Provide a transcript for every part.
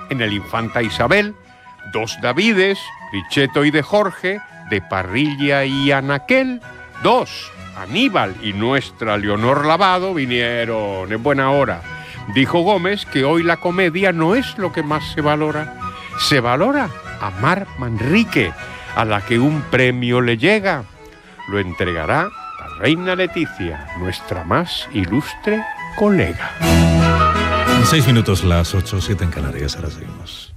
en el Infanta Isabel, 2 Davides, Richeto y de Jorge, de Parrilla y Anaquel, 2 Aníbal y nuestra Leonor Lavado vinieron en buena hora. Dijo Gómez que hoy la comedia no es lo que más se valora. Se valora a Mar Manrique, a la que un premio le llega. Lo entregará la reina Leticia, nuestra más ilustre colega. 6 minutos, las 8, 7 en Canarias, ahora seguimos.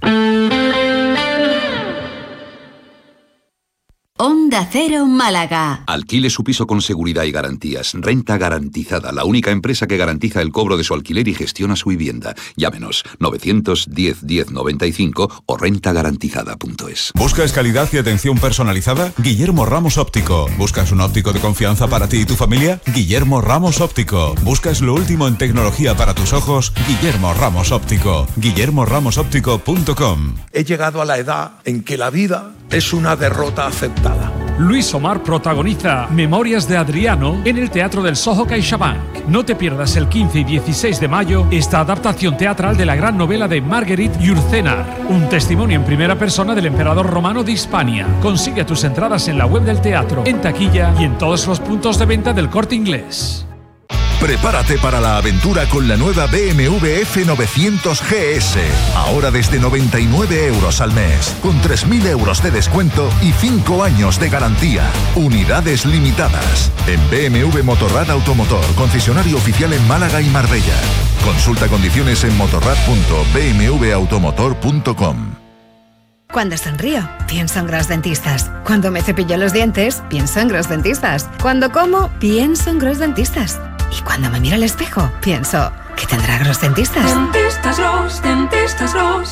Onda Cero Málaga. Alquile su piso con seguridad y garantías. Renta Garantizada, la única empresa que garantiza el cobro de su alquiler y gestiona su vivienda. Llámenos 910 10 95 o rentagarantizada.es. ¿Buscas calidad y atención personalizada? Guillermo Ramos Óptico. ¿Buscas un óptico de confianza para ti y tu familia? Guillermo Ramos Óptico. ¿Buscas lo último en tecnología para tus ojos? Guillermo Ramos Óptico. guillermoramosoptico.com. He llegado a la edad en que la vida es una derrota aceptada. Luis Omar protagoniza Memorias de Adriano en el Teatro del Soho CaixaBank. No te pierdas el 15 y 16 de mayo esta adaptación teatral de la gran novela de Marguerite Yourcenar, un testimonio en primera persona del emperador romano de Hispania. Consigue tus entradas en la web del teatro, en taquilla y en todos los puntos de venta del Corte Inglés. Prepárate para la aventura con la nueva BMW F900 GS. Ahora desde 99 € al mes, con 3.000 € de descuento y 5 años de garantía. Unidades limitadas. En BMW Motorrad Automotor, concesionario oficial en Málaga y Marbella. Consulta condiciones en motorrad.bmwautomotor.com. Cuando sonrío, pienso en Gros Dentistas. Cuando me cepillo los dientes, pienso en Gros Dentistas. Cuando como, pienso en Gros Dentistas. Y cuando me miro al espejo, pienso, ¿qué tendrá Gros Dentistas? Dentistas Gros, Dentistas Gros.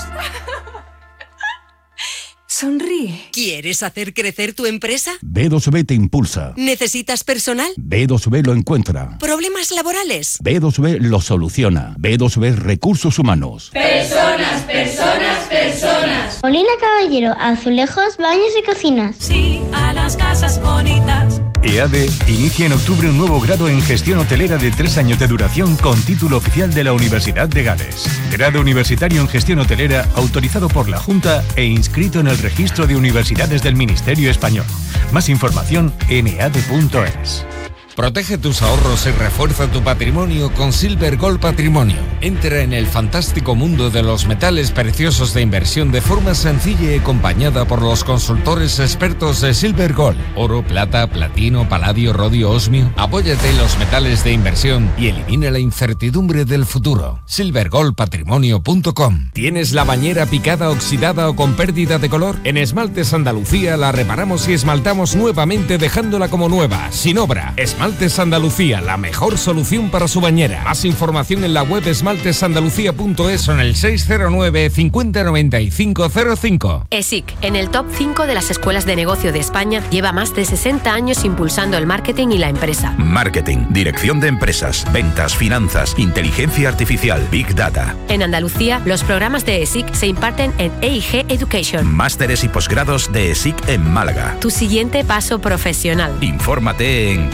Sonríe. ¿Quieres hacer crecer tu empresa? B2B te impulsa. ¿Necesitas personal? B2B lo encuentra. ¿Problemas laborales? B2B lo soluciona. B2B Recursos Humanos. Personas, personas, personas. Molina Caballero, azulejos, baños y cocinas. Sí, a las casas bonitas. EADE inicia en octubre un nuevo grado en gestión hotelera de 3 años de duración con título oficial de la Universidad de Gales. Grado universitario en gestión hotelera autorizado por la Junta e inscrito en el Registro de Universidades del Ministerio Español. Más información en eade.es. Protege tus ahorros y refuerza tu patrimonio con Silver Gold Patrimonio. Entra en el fantástico mundo de los metales preciosos de inversión de forma sencilla y acompañada por los consultores expertos de Silver Gold. Oro, plata, platino, paladio, rodio, osmio. Apóyate en los metales de inversión y elimina la incertidumbre del futuro. silvergoldpatrimonio.com. ¿Tienes la bañera picada, oxidada o con pérdida de color? En Esmaltes Andalucía la reparamos y esmaltamos nuevamente dejándola como nueva, sin obra. Esmaltes Andalucía, la mejor solución para su bañera. Más información en la web esmaltesandalucía.es o en el 609 50 95 05. ESIC, en el top 5 de las escuelas de negocio de España, lleva más de 60 años impulsando el marketing y la empresa. Marketing, dirección de empresas, ventas, finanzas, inteligencia artificial, Big Data. En Andalucía, los programas de ESIC se imparten en EIG Education. Másteres y posgrados de ESIC en Málaga. Tu siguiente paso profesional. Infórmate en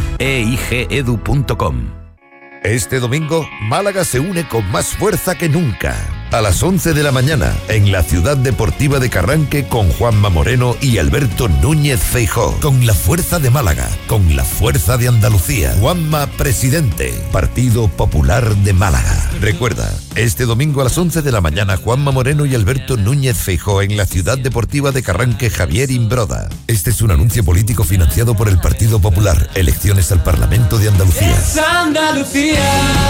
eigedu.com. Este domingo, Málaga se une con más fuerza que nunca. A las 11 de la mañana, en la Ciudad Deportiva de Carranque, con Juanma Moreno y Alberto Núñez Feijóo. Con la fuerza de Málaga, con la fuerza de Andalucía. Juanma, presidente. Partido Popular de Málaga. Recuerda, este domingo a las 11 de la mañana, Juanma Moreno y Alberto Núñez Feijóo en la Ciudad Deportiva de Carranque, Javier Imbroda. Este es un anuncio político financiado por el Partido Popular. Elecciones al Parlamento de Andalucía. Es Andalucía,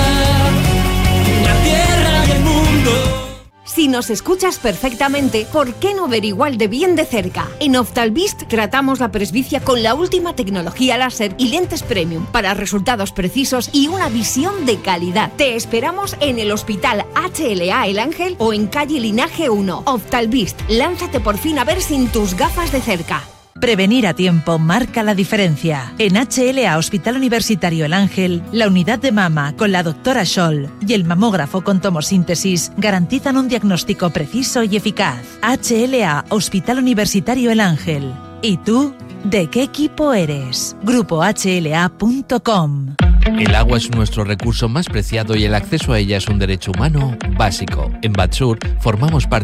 la tierra y el mundo. Si nos escuchas perfectamente, ¿por qué no ver igual de bien de cerca? En Optalvist tratamos la presbicia con la última tecnología láser y lentes premium para resultados precisos y una visión de calidad. Te esperamos en el Hospital HLA El Ángel o en calle Linaje 1. Optalvist, lánzate por fin a ver sin tus gafas de cerca. Prevenir a tiempo marca la diferencia. En HLA Hospital Universitario El Ángel, la unidad de mama con la doctora Scholl y el mamógrafo con tomosíntesis garantizan un diagnóstico preciso y eficaz. HLA Hospital Universitario El Ángel. ¿Y tú? ¿De qué equipo eres? GrupoHLA.com. El agua es nuestro recurso más preciado y el acceso a ella es un derecho humano básico. En Batsur formamos parte